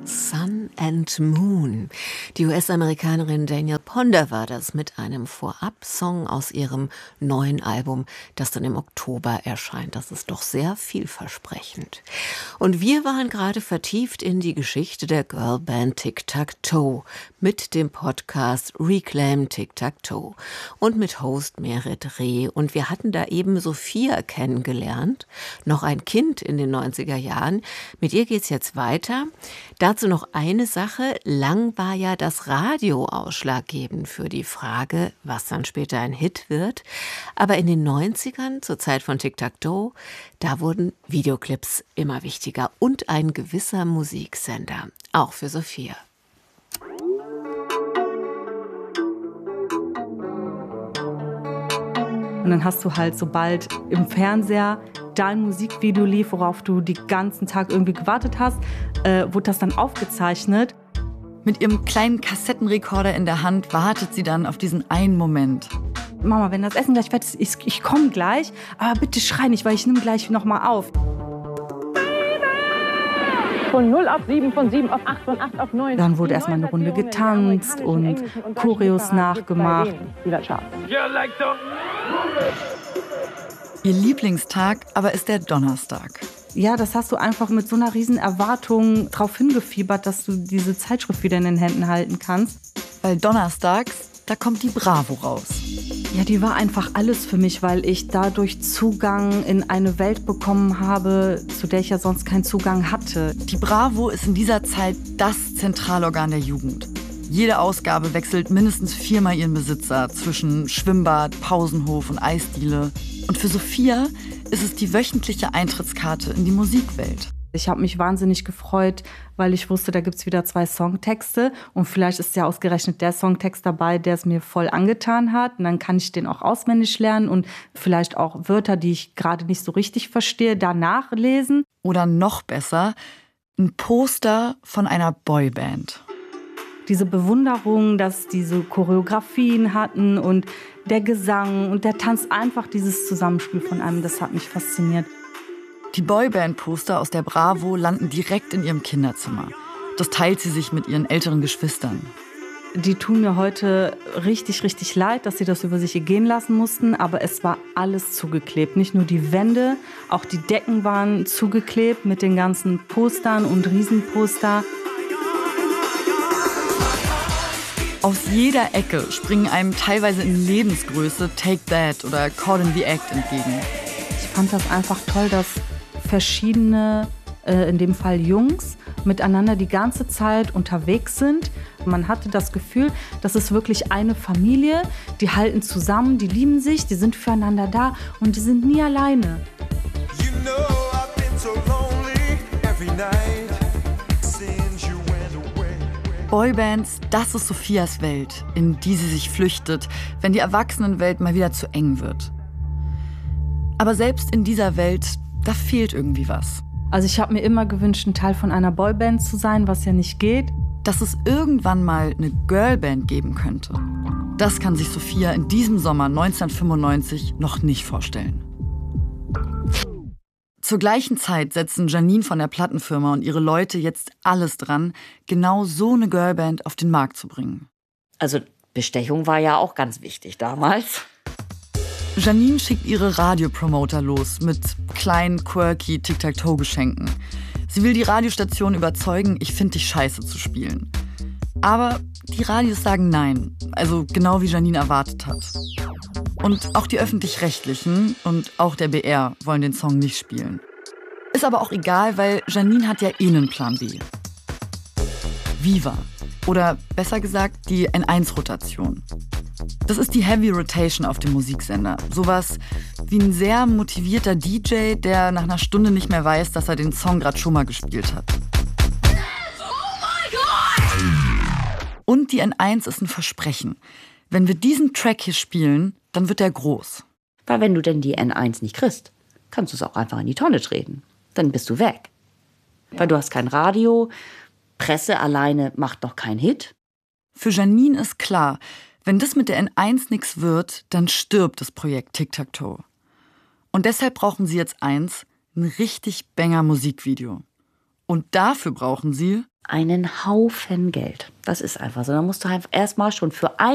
Sun and Moon. Die US-Amerikanerin Danielle Ponder war das mit einem Vorab-Song aus ihrem neuen Album, das dann im Oktober erscheint. Das ist doch sehr vielversprechend. Und wir waren gerade vertieft in die Geschichte der Girlband Tic Tac Toe mit dem Podcast Reclaim Tic Tac Toe und mit Host Merit Reh. Und wir hatten da eben Sophia kennengelernt, noch ein Kind in den 90er Jahren. Mit ihr geht's jetzt weiter. Dazu noch eine Sache. Lang war ja das Radio ausschlaggebend für die Frage, was dann später ein Hit wird. Aber in den 90ern, zur Zeit von Tic Tac Toe, da wurden Videoclips immer wichtiger und ein gewisser Musiksender. Auch für Sophia. Und dann hast du halt, sobald im Fernseher dein Musikvideo lief, worauf du den ganzen Tag irgendwie gewartet hast, wurde das dann aufgezeichnet. Mit ihrem kleinen Kassettenrekorder in der Hand wartet sie dann auf diesen einen Moment. Mama, wenn das Essen gleich fertig ist, ich komme gleich, aber bitte schrei nicht, weil ich nehme gleich nochmal auf. Von 0 auf 7, von 7 auf 8, von 8 auf 9. Dann wurde erstmal eine Runde getanzt und Choreos nachgemacht. Ihr Lieblingstag aber ist der Donnerstag. Ja, das hast du einfach mit so einer riesen Erwartung drauf hingefiebert, dass du diese Zeitschrift wieder in den Händen halten kannst. Weil donnerstags, da kommt die Bravo raus. Ja, die war einfach alles für mich, weil ich dadurch Zugang in eine Welt bekommen habe, zu der ich ja sonst keinen Zugang hatte. Die Bravo ist in dieser Zeit das Zentralorgan der Jugend. Jede Ausgabe wechselt mindestens 4-mal ihren Besitzer zwischen Schwimmbad, Pausenhof und Eisdiele. Und für Sophia ist es die wöchentliche Eintrittskarte in die Musikwelt. Ich habe mich wahnsinnig gefreut, weil ich wusste, da gibt's wieder 2 Songtexte. Und vielleicht ist ja ausgerechnet der Songtext dabei, der es mir voll angetan hat. Und dann kann ich den auch auswendig lernen und vielleicht auch Wörter, die ich gerade nicht so richtig verstehe, danach lesen. Oder noch besser, ein Poster von einer Boyband. Diese Bewunderung, dass diese Choreografien hatten und der Gesang und der Tanz, einfach dieses Zusammenspiel von einem, das hat mich fasziniert. Die Boyband-Poster aus der Bravo landen direkt in ihrem Kinderzimmer. Das teilt sie sich mit ihren älteren Geschwistern. Die tun mir heute richtig, richtig leid, dass sie das über sich gehen lassen mussten. Aber es war alles zugeklebt. Nicht nur die Wände, auch die Decken waren zugeklebt mit den ganzen Postern und Riesenposter. Aus jeder Ecke springen einem teilweise in Lebensgröße Take That oder Caught in the Act entgegen. Ich fand das einfach toll, dass verschiedene, in dem Fall Jungs, miteinander die ganze Zeit unterwegs sind. Man hatte das Gefühl, das ist wirklich eine Familie, die halten zusammen, die lieben sich, die sind füreinander da und die sind nie alleine. You know I've been so lonely every night since you went away. Boybands, das ist Sophias Welt, in die sie sich flüchtet, wenn die Erwachsenenwelt mal wieder zu eng wird. Aber selbst in dieser Welt, da fehlt irgendwie was. Also ich habe mir immer gewünscht, ein Teil von einer Boyband zu sein, was ja nicht geht. Dass es irgendwann mal eine Girlband geben könnte, das kann sich Sophia in diesem Sommer 1995 noch nicht vorstellen. Zur gleichen Zeit setzen Janine von der Plattenfirma und ihre Leute jetzt alles dran, genau so eine Girlband auf den Markt zu bringen. Also Bestechung war ja auch ganz wichtig damals. Janine schickt ihre Radiopromoter los mit kleinen, quirky Tic-Tac-Toe-Geschenken. Sie will die Radiostation überzeugen, Ich find dich scheiße zu spielen. Aber die Radios sagen nein, also genau wie Janine erwartet hat. Und auch die Öffentlich-Rechtlichen und auch der BR wollen den Song nicht spielen. Ist aber auch egal, weil Janine hat ja eh einen Plan B. Viva. Oder besser gesagt, die N1-Rotation. Das ist die Heavy Rotation auf dem Musiksender. Sowas wie ein sehr motivierter DJ, der nach einer Stunde nicht mehr weiß, dass er den Song gerade schon mal gespielt hat. Oh my God! Und die N1 ist ein Versprechen. Wenn wir diesen Track hier spielen, dann wird er groß. Weil wenn du denn die N1 nicht kriegst, kannst du es auch einfach in die Tonne treten. Dann bist du weg. Weil du hast kein Radio, Presse alleine macht noch keinen Hit. Für Janine ist klar, wenn das mit der N1 nichts wird, dann stirbt das Projekt Tic Tac Toe. Und deshalb brauchen sie jetzt ein richtig banger Musikvideo. Und dafür brauchen sie einen Haufen Geld. Das ist einfach so. Da musst du halt erstmal schon für ein